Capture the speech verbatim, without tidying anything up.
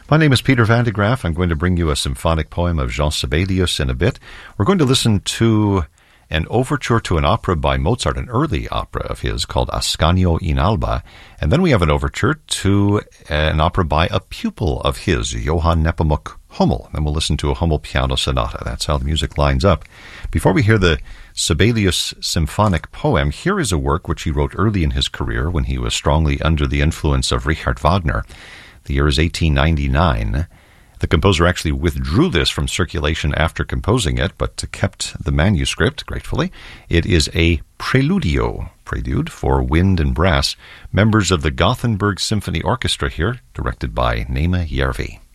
My name is Peter Van de Graaf. I'm going to bring you a symphonic poem of Jean Sibelius in a bit. We're going to listen to an overture to an opera by Mozart, an early opera of his called Ascanio in Alba. And then we have an overture to an opera by a pupil of his, Johann Nepomuk Hummel. And we'll listen to a Hummel piano sonata. That's how the music lines up. Before we hear the Sibelius symphonic poem, here is a work which he wrote early in his career when he was strongly under the influence of Richard Wagner. The year is eighteen ninety-nine. The composer actually withdrew this from circulation after composing it, but kept the manuscript, gratefully. It is a preludio, prelude for wind and brass. Members of the Gothenburg Symphony Orchestra here, directed by Nema Järvi.